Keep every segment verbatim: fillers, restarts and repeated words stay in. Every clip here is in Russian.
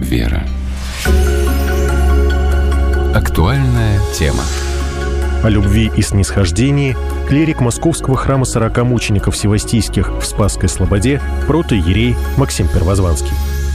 Вера». Актуальная тема. О любви и снисхождении клирик Московского храма сорока мучеников севастийских в Спасской Слободе протоиерей Максим Первозванский.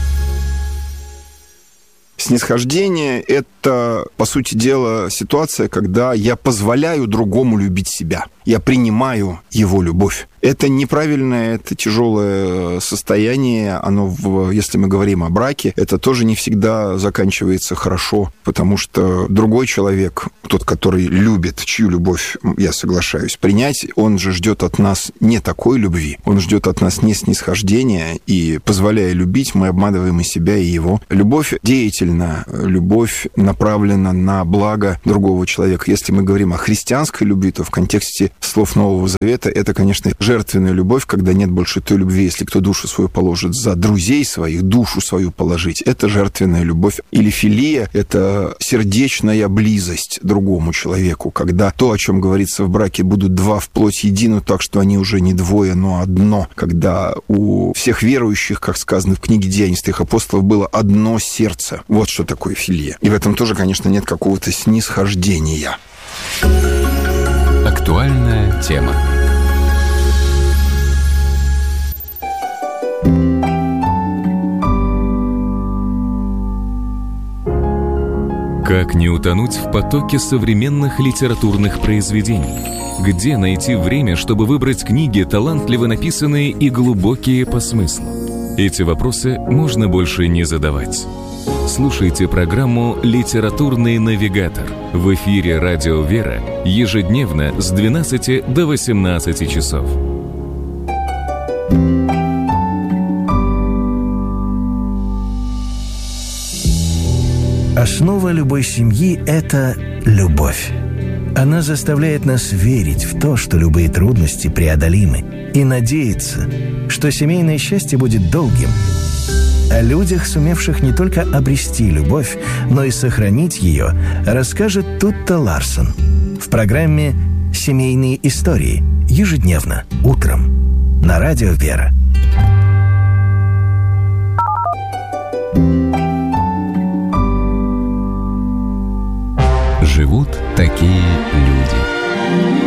Снисхождение — это, по сути дела, ситуация, когда я позволяю другому любить себя. Я принимаю его любовь. Это неправильное, это тяжелое состояние. Оно, в, если мы говорим о браке, это тоже не всегда заканчивается хорошо, потому что другой человек, тот, который любит, чью любовь, я соглашаюсь, принять, он же ждет от нас не такой любви. Он ждет от нас не снисхождения, и, позволяя любить, мы обманываем и себя, и его. Любовь деятельна, любовь направлена на благо другого человека. Если мы говорим о христианской любви, то в контексте слов Нового Завета это, конечно, жертвенная любовь, когда нет больше той любви. Если кто душу свою положит за друзей своих, душу свою положить, это жертвенная любовь. Или филия — это сердечная близость другому человеку, когда то, о чем говорится в браке, будут два в плоть едину, так что они уже не двое, но одно. Когда у всех верующих, как сказано в книге «Деяний святых апостолов», было одно сердце. Вот что такое филия. И в этом тоже, конечно, нет какого-то снисхождения. Актуальная тема. Как не утонуть в потоке современных литературных произведений? Где найти время, чтобы выбрать книги, талантливо написанные и глубокие по смыслу? Эти вопросы можно больше не задавать. Слушайте программу «Литературный навигатор» в эфире «Радио Вера» ежедневно с двенадцати до восемнадцати часов. Основа любой семьи – это любовь. Она заставляет нас верить в то, что любые трудности преодолимы, и надеяться, что семейное счастье будет долгим. О людях, сумевших не только обрести любовь, но и сохранить ее, расскажет Тутта Ларсон в программе «Семейные истории» ежедневно, утром, на Радио Вера. Живут такие люди.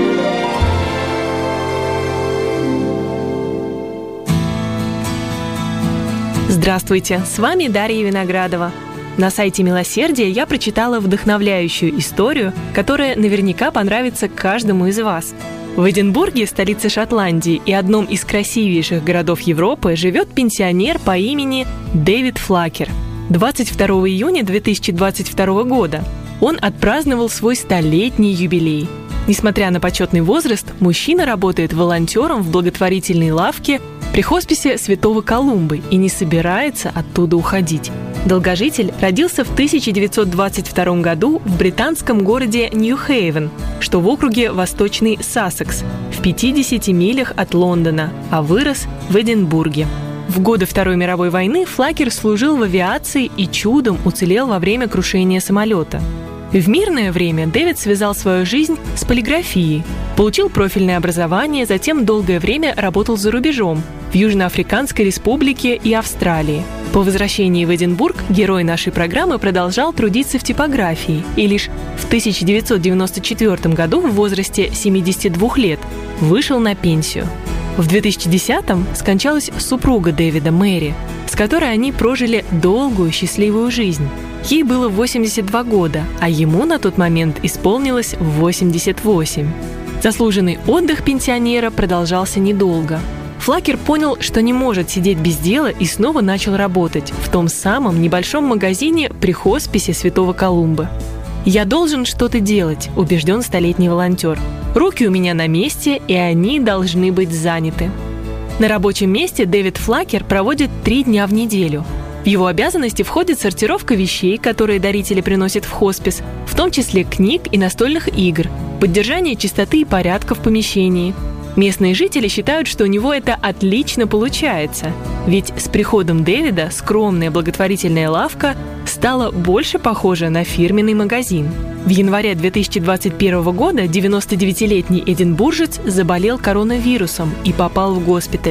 Здравствуйте, с вами Дарья Виноградова. На сайте «Милосердия» я прочитала вдохновляющую историю, которая наверняка понравится каждому из вас. В Эдинбурге, столице Шотландии и одном из красивейших городов Европы, живет пенсионер по имени Дэвид Флакер. двадцать второго июня две тысячи двадцать второго года он отпраздновал свой столетний юбилей. Несмотря на почетный возраст, мужчина работает волонтером в благотворительной лавке при хосписе Святого Колумбы и не собирается оттуда уходить. Долгожитель родился в тысяча девятьсот двадцать втором году в британском городе Нью-Хейвен, что в округе Восточный Сассекс, в пятидесяти милях от Лондона, а вырос в Эдинбурге. В годы Второй мировой войны Флакер служил в авиации и чудом уцелел во время крушения самолета. В мирное время Дэвид связал свою жизнь с полиграфией, получил профильное образование, затем долгое время работал за рубежом, в Южноафриканской Республике и Австралии. По возвращении в Эдинбург герой нашей программы продолжал трудиться в типографии и лишь в тысяча девятьсот девяносто четвёртом году в возрасте семидесяти двух лет вышел на пенсию. В две тысячи десятом скончалась супруга Дэвида, Мэри, с которой они прожили долгую счастливую жизнь. Ей было восемьдесят два года, а ему на тот момент исполнилось восемьдесят восемь. Заслуженный отдых пенсионера продолжался недолго. Флакер понял, что не может сидеть без дела, и снова начал работать в том самом небольшом магазине при хосписе Святого Колумбы. «Я должен что-то делать», – убежден столетний волонтер. «Руки у меня на месте, и они должны быть заняты». На рабочем месте Дэвид Флакер проводит три дня в неделю. В его обязанности входит сортировка вещей, которые дарители приносят в хоспис, в том числе книг и настольных игр, поддержание чистоты и порядка в помещении. Местные жители считают, что у него это отлично получается, ведь с приходом Дэвида скромная благотворительная лавка стала больше похожа на фирменный магазин. В январе две тысячи двадцать первого года девяностодевятилетний эдинбуржец заболел коронавирусом и попал в госпиталь.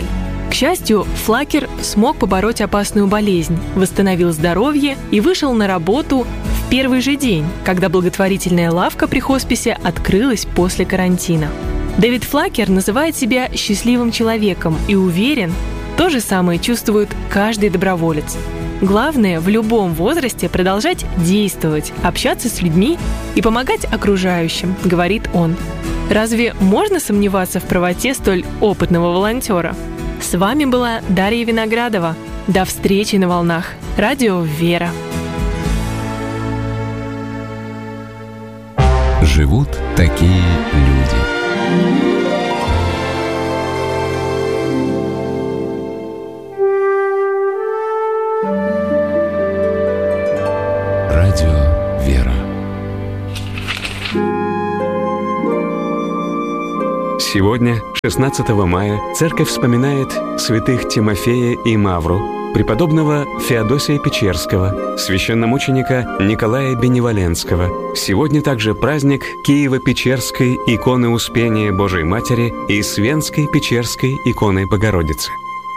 К счастью, Флакер смог побороть опасную болезнь, восстановил здоровье и вышел на работу в первый же день, когда благотворительная лавка при хосписе открылась после карантина. Дэвид Флакер называет себя счастливым человеком и уверен, то же самое чувствует каждый доброволец. Главное в любом возрасте продолжать действовать, общаться с людьми и помогать окружающим, говорит он. Разве можно сомневаться в правоте столь опытного волонтера? С вами была Дарья Виноградова. До встречи на волнах. Радио «Вера». Живут такие люди. Радио «Вера». Сегодня, шестнадцатого мая, церковь вспоминает святых Тимофея и Мавру, преподобного Феодосия Печерского, священномученика Николая Беневоленского. Сегодня также праздник Киево-Печерской иконы Успения Божией Матери и Свенской Печерской иконы Богородицы.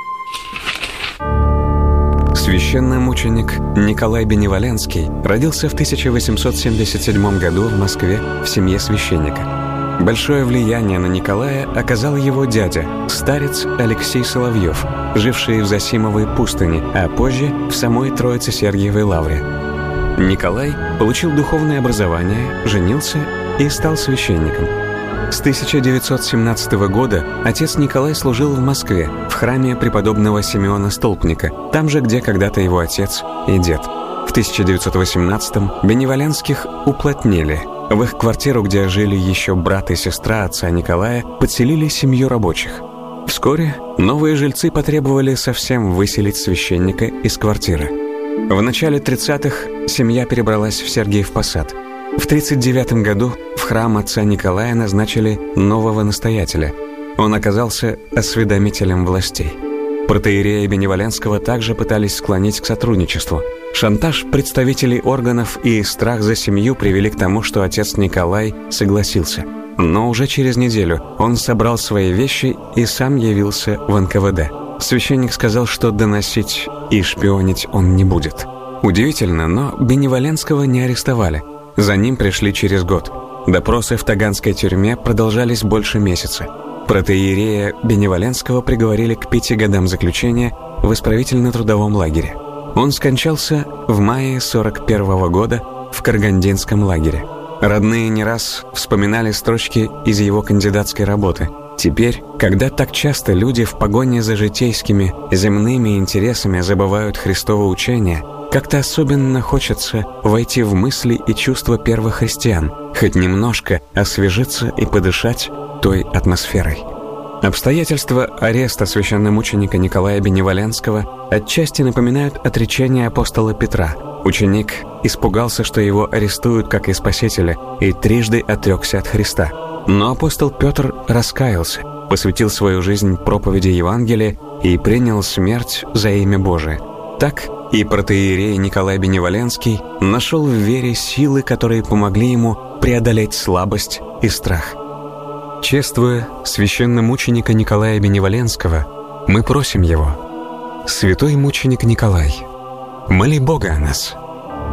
Священномученик Николай Беневоленский родился в тысяча восемьсот семьдесят седьмом году в Москве в семье священника. Большое влияние на Николая оказал его дядя, старец Алексей Соловьев, живший в Зосимовой пустыне, а позже в самой Троице-Сергиевой лавре. Николай получил духовное образование, женился и стал священником. С тысяча девятьсот семнадцатого года отец Николай служил в Москве, в храме преподобного Симеона Столпника, там же, где когда-то его отец и дед. В тысяча девятьсот восемнадцатом Беневоленских уплотнили. В их квартиру, где жили еще брат и сестра отца Николая, подселили семью рабочих. Вскоре новые жильцы потребовали совсем выселить священника из квартиры. В начале тридцатых семья перебралась в Сергиев Посад. В тридцать девятом году в храм отца Николая назначили нового настоятеля. Он оказался осведомителем властей. Протоиерея Беневоленского также пытались склонить к сотрудничеству. Шантаж представителей органов и страх за семью привели к тому, что отец Николай согласился. Но уже через неделю он собрал свои вещи и сам явился в эн ка вэ дэ. Священник сказал, что доносить и шпионить он не будет. Удивительно, но Беневоленского не арестовали. За ним пришли через год. Допросы в таганской тюрьме продолжались больше месяца. Протоиерея Беневоленского приговорили к пяти годам заключения в исправительно-трудовом лагере. Он скончался в мае сорок первого года в Каргандинском лагере. Родные не раз вспоминали строчки из его кандидатской работы. Теперь, когда так часто люди в погоне за житейскими земными интересами забывают Христово учение, как-то особенно хочется войти в мысли и чувства первых христиан, хоть немножко освежиться и подышать той атмосферой. Обстоятельства ареста священномученика Николая Беневоленского отчасти напоминают отречение апостола Петра. Ученик испугался, что его арестуют как и спасителя, и трижды отрекся от Христа. Но апостол Петр раскаялся, посвятил свою жизнь проповеди Евангелия и принял смерть за имя Божие. Так и протоиерей Николай Беневоленский нашел в вере силы, которые помогли ему преодолеть слабость и страх. Чествуя священномученика Николая Беневоленского, мы просим его: «Святой мученик Николай, моли Бога о нас,